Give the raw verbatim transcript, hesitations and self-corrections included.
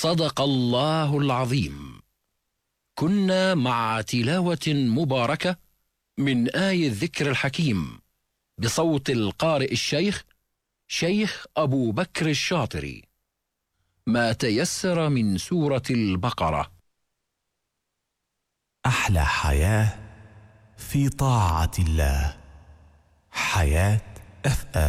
صدق الله العظيم. كنا مع تلاوة مباركة من آي الذكر الحكيم بصوت القارئ الشيخ شيخ أبو بكر الشاطري، ما تيسر من سورة البقرة. أحلى حياة في طاعة الله. حياة أف أم.